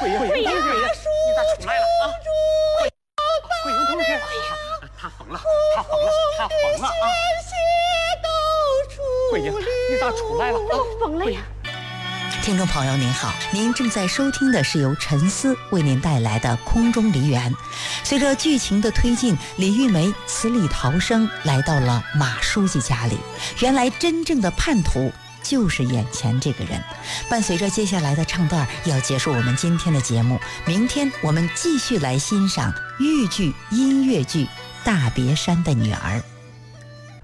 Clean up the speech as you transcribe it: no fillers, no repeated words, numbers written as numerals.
桂英同学，你咋出来了啊？桂英同学，他疯了啊！桂英，你咋出来了啊？ 疯了呀！ 听众朋友您好，您正在收听的是由陈思为您带来的空中梨园。随着剧情的推进，李玉梅死里逃生来到了马书记家里，原来真正的叛徒就是眼前这个人。伴随着接下来的唱段要结束我们今天的节目，明天我们继续来欣赏豫剧音乐剧《大别山的女儿》。